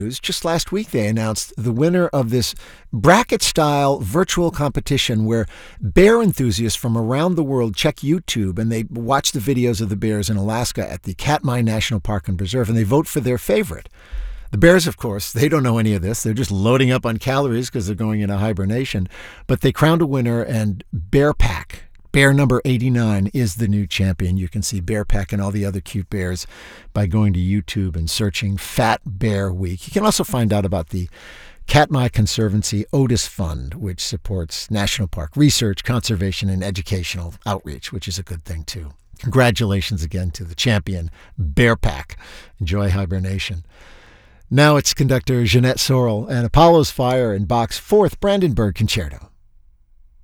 Just last week, they announced the winner of this bracket-style virtual competition where bear enthusiasts from around the world check YouTube and they watch the videos of the bears in Alaska at the Katmai National Park and Preserve, and they vote for their favorite. The bears, of course, they don't know any of this. They're just loading up on calories because they're going into hibernation. But they crowned a winner, and Bear Pack, bear number 89, is the new champion. You can see Bear Pack and all the other cute bears by going to YouTube and searching Fat Bear Week. You can also find out about the Katmai Conservancy Otis Fund, which supports national park research, conservation, and educational outreach, which is a good thing, too. Congratulations again to the champion, Bear Pack. Enjoy hibernation. Now it's conductor Jeanette Sorrell and Apollo's Fire in Bach's Fourth Brandenburg Concerto.